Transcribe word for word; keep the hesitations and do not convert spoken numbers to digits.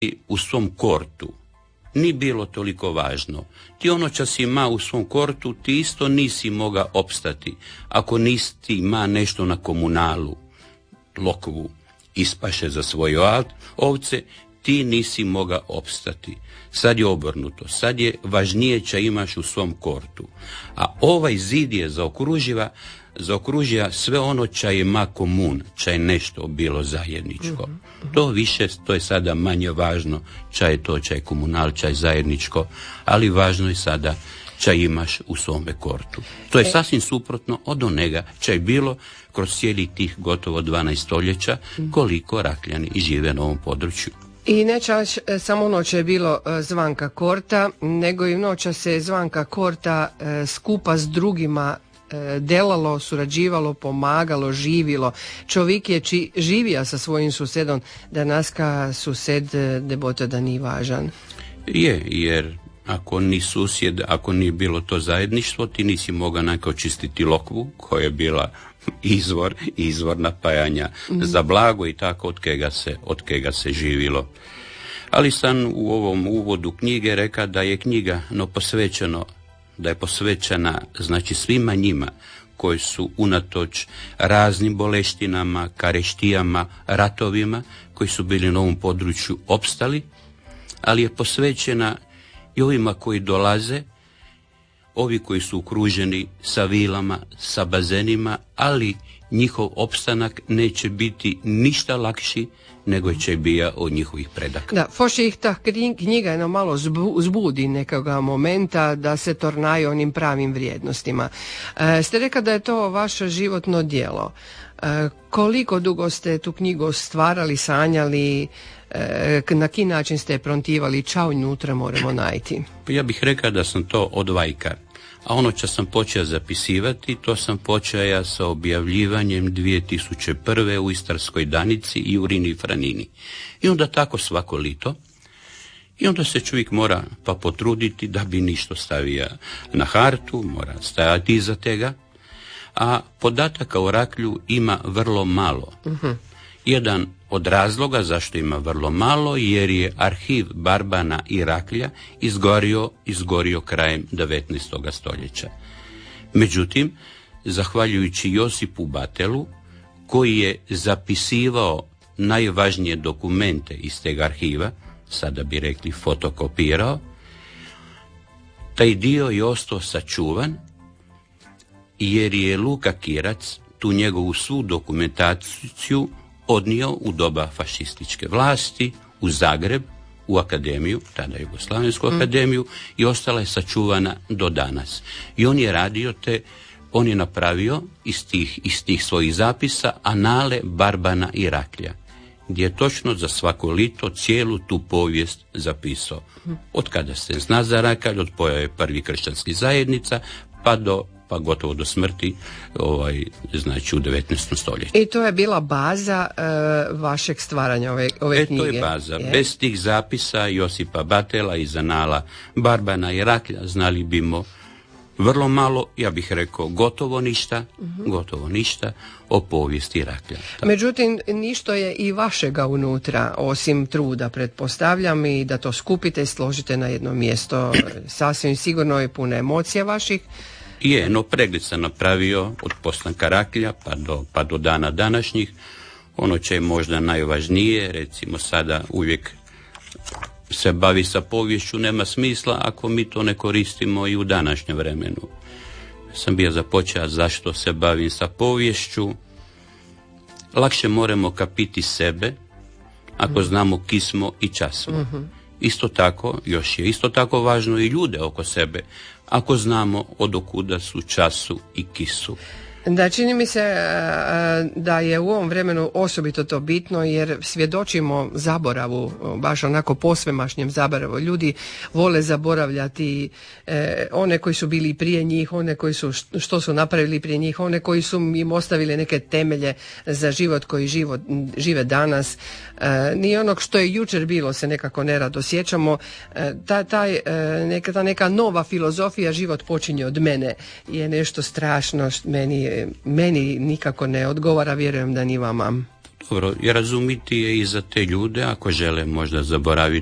u svom kortu ni bilo toliko važno. Ti ono čas ima u svom kortu, ti isto nisi moga opstati. Ako nisi ima nešto na komunalu, lokvu, ispaše za svoje ovce, ti nisi moga opstati. Sad je obrnuto. Sad je važnije ča imaš u svom kortu. A ovaj zid je zaokruživa, zaokružija sve ono ča ima komun, ča je nešto bilo zajedničko. Mm-hmm. To više, to je sada manje važno, ča je to, ča je komunal, ča je zajedničko, ali važno je sada ča imaš u svome kortu. To je sasvim suprotno od onega ča je bilo kroz cijeli tih gotovo dvanaest stoljeća koliko Rakljani žive na ovom području. I neća samo noć je bilo zvanka korta, nego i noća se zvanka korta skupa s drugima delalo, surađivalo, pomagalo, živilo. Čovjek je či živija sa svojim susedom, danaska sused debota da nije važan. Je, jer ako ni susjed, ako nije bilo to zajedništvo, ti nisi mogao nako čistiti lokvu koja je bila izvor, izvor napajanja mm. za blago i tako od kega se, od kega se živilo. Ali sam u ovom uvodu knjige reka da je knjiga no posvećeno, da je posvećena znači svima njima koji su unatoč raznim boleštinama, kareštijama, ratovima koji su bili na ovom području opstali, ali je posvećena i ovima koji dolaze, ovi koji su okruženi sa vilama, sa bazenima, ali njihov opstanak neće biti ništa lakši nego će bija od njihovih predaka. Da, foši ih ta knjiga jedno malo zbudi nekoga momenta da se tornaju onim pravim vrijednostima. E, ste rekli da je to vaše životno djelo. E, koliko dugo ste tu knjigu stvarali, sanjali, e, na ki način ste je prontivali, ča unutra moramo najti? Ja bih rekao da sam to od vajka. A ono što sam počeo zapisivati, to sam počeo sa objavljivanjem dvije tisuće prve u Istarskoj Danici i u Rini Franini. I onda tako svako lito. I onda se čovjek mora pa potruditi da bi ništo stavio na hartu, mora stajati iza tega. A podataka o Raklju ima vrlo malo. Uh-huh. Jedan od razloga zašto ima vrlo malo, jer je arhiv Barbana i Raklja izgorio, izgorio krajem devetnaestog stoljeća. Međutim, zahvaljujući Josipu Batelu, koji je zapisivao najvažnije dokumente iz teg arhiva, sada bi rekli fotokopirao, taj dio je ostao sačuvan, jer je Luka Kirac tu njegovu svu dokumentaciju odnio u doba fašističke vlasti u Zagreb, u akademiju, tada Jugoslavensku mm. akademiju, i ostala je sačuvana do danas. I on je radio te, on je napravio iz tih, iz tih svojih zapisa anale Barbana i Raklja, gdje je točno za svako lito cijelu tu povijest zapisao. Mm. Od kada se zna za Rakalj, od pojave prvih kršćanskih zajednica, pa do pa gotovo do smrti, ovaj, znači u devetnaestom stoljeću. I to je bila baza uh, vašeg stvaranja ove, ove e, knjige? To je baza. Je. Bez tih zapisa Josipa Batela iz anala Barbana i Raklja znali bimo vrlo malo, ja bih rekao gotovo ništa, uh-huh. gotovo ništa o povijesti Raklja. Tako. Međutim, ništo je i vašega unutra, osim truda, pretpostavljam, i da to skupite i složite na jedno mjesto. Sasvim sigurno je puno emocija vaših. Je, no pregled sam napravio od postanka Raklja pa do, pa do dana današnjih. Ono će je možda najvažnije, recimo sada uvijek se bavi sa poviješću, nema smisla ako mi to ne koristimo i u današnjem vremenu. Sam bio započeo zašto se bavim sa poviješću. Lakše moramo kapiti sebe ako znamo ki smo i ča smo. Uh-huh. Isto tako, još je isto tako važno i ljude oko sebe, ako znamo od okuda su, času i kisu. Da, čini mi se da je u ovom vremenu osobito to bitno, jer svjedočimo zaboravu, baš onako posvemašnjem zaboravu. Ljudi vole zaboravljati eh, one koji su bili prije njih, one koji su što su napravili prije njih, one koji su im ostavili neke temelje za život koji život, žive danas. Eh, ni onog što je jučer bilo se nekako nerado sjećamo. Eh, ta, taj, eh, neka, ta neka nova filozofija život počinje od mene je nešto strašno što meni meni nikako ne odgovara, vjerujem da ni vama. dobro i razumiti je i za te ljude ako žele možda zaboraviti